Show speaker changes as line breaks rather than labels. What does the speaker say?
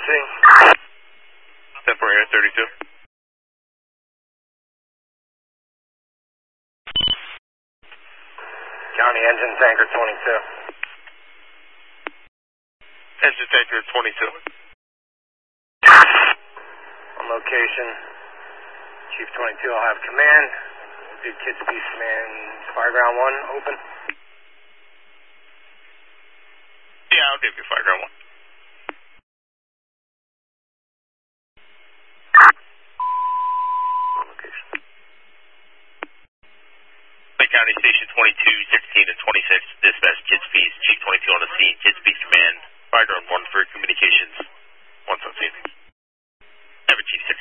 scene.
10 for Air 32.
County engine tanker 22.
Engine tanker 22.
On location. Chief 22 will have command. Do Kids Peace Man, Fireground 1, open.
Yeah, I'll give you Fireground 1.
On location.
Lake County Station 22, 16 and 26, dispatch Kids Peace, Chief 22 on the scene, Kids Peace Command, Fireground 1 for communications, 1 on scene. Have a Chief 6.